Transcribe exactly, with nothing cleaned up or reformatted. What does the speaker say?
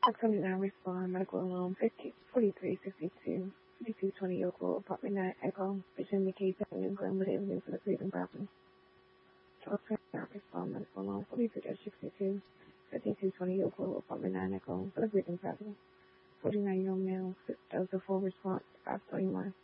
twenty-nine respond, medical alone, forty-three sixty-two, fifty-two twenty Yokel, apartment nine Echo, Virginia Case Avenue, Glenwood Avenue for the freedom property. twelve twenty-nine respond, medical alone, forty-three sixty-two, fifty-two twenty Yokel, apartment nine Echo, for the freedom property. forty-nine year old male, that was a full response, five twenty-one.